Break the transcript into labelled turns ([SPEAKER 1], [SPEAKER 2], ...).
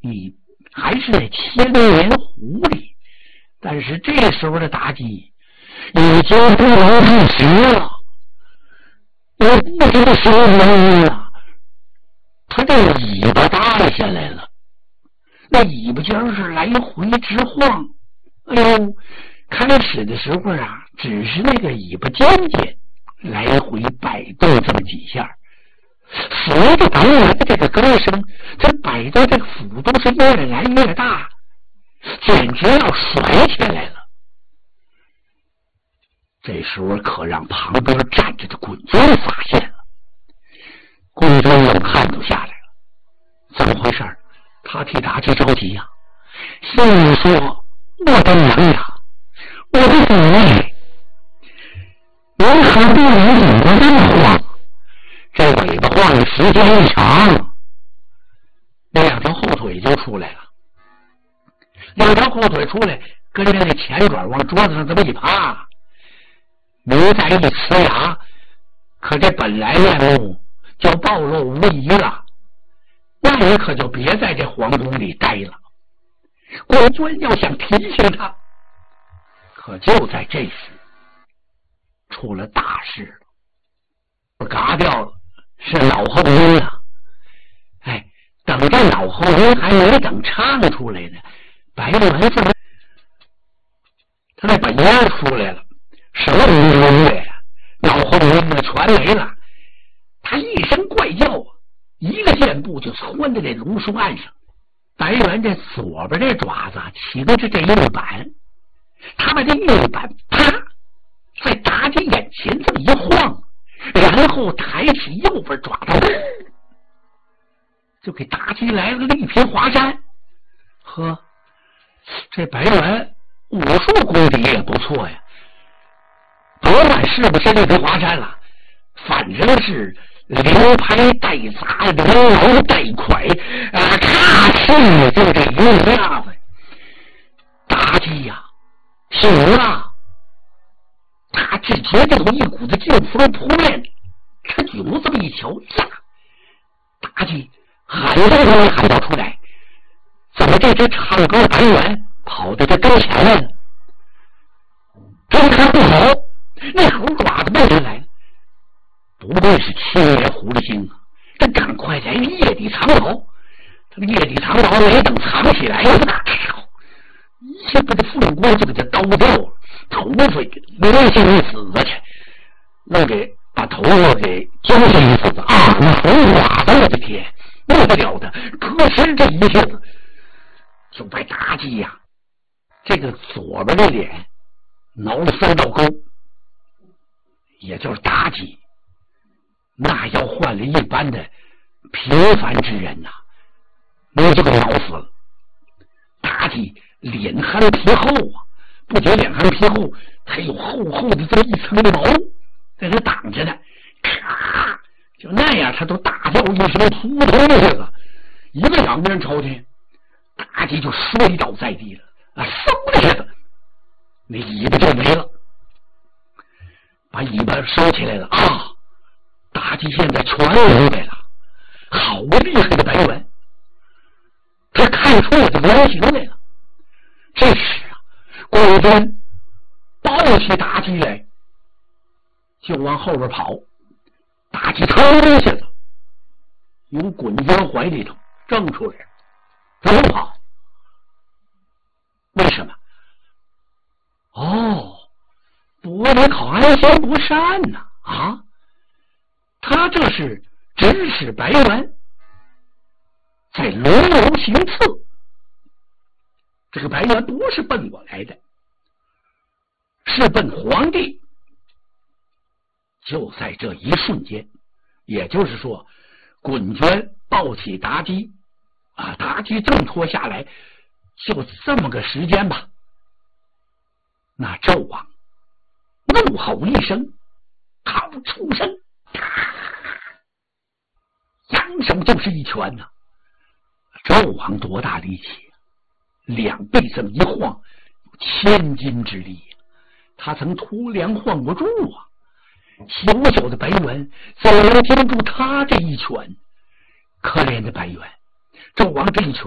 [SPEAKER 1] 你还是在千年湖里。但是这时候的妲己已经不能自食了，也不知什么了，他这尾巴耷下来了，那尾巴尖是来回直晃。哎呦，开始的时候啊，只是那个尾巴尖尖来回摆动这么几下，随着白猿的这个歌声，这摆动这个幅度是越来越大，简直要甩起来了。这时候可让旁边站着的滚尊发现了，滚尊冷汗都下来了，怎么回事？他替妲己着急呀，心里说：我的娘呀，我的姊妹，你何必让尾巴这么晃？这尾巴晃的时间一长，那两条后腿就出来了。两条后腿出来，跟着那前爪往桌子上这么一趴，没在一呲牙，可这本来面目就暴露无遗了，那人可就别在这皇宫里待了。滚尊要想提醒他，可就在这时出了大事了，嘎掉了，是老后人了。哎，等这老后人还没等唱出来呢，白猿怎么他那本音出来了，什么音乐呀？老后人呢全没了。他一声怪叫，一个箭步就窜到这榕树岸上。白猿这左边这爪子起的是这一板，他把这一板啪在妲己眼前这么一晃，然后抬起右边爪子，就给妲己来了一片华山。呵，这白猿武术功底也不错呀，甭管是不是一片华山了，反正是连拍带砸，连摇带快啊，咔哧就这一下子，妲己呀醒了，他只觉得有一股子劲风扑面，他勇这么一瞧呀，妲己喊都没喊到出来，怎么这只唱歌的白猿跑到这跟前来了？真看不好，那猴爪子蹦上来了，不愧是千年狐狸精啊！这赶快来夜底藏宝，他的夜底藏宝没等藏起来，一下把这凤冠就给他刀掉了，头发流下一死子去，那给把头发给揪下一死子啊！那猴爪子，我的天，不了的！可是这一下子就把妲己呀，这个左边的脸挠了3道沟，也就是妲己那要换了一般的平凡之人呐，那就给挠死了。妲己脸憨皮厚啊，不仅脸憨皮厚，还有厚厚的这么一层的毛在这挡着呢，咔，就那样他都大叫一声，扑通一下子，一个仰面朝天，妲己就摔倒在地了啊！嗖的一下子，那尾巴就没了，把尾巴收起来了啊！妲己现在全明白了，好厉害的白猿，他看出我的原型来了。这时啊，滚尊抱起妲己来，就往后边跑。妲己腾一下子由滚尊怀里头挣出来了，他不跑，为什么？哦，伯母考安心不善呐啊！他这是指使白猿在龙楼行刺，这个白猿不是奔我来的，是奔皇帝。就在这一瞬间，也就是说，滚娟抱起妲己啊，妲己挣脱下来，就这么个时间吧。那纣王怒吼一声：“好畜生！”扬手就是一拳呐！纣王多大力气两臂这么一晃，千斤之力，他曾脱粮换过柱啊！小小的白猿怎么能经住他这一拳？可怜的白猿，纣王这一拳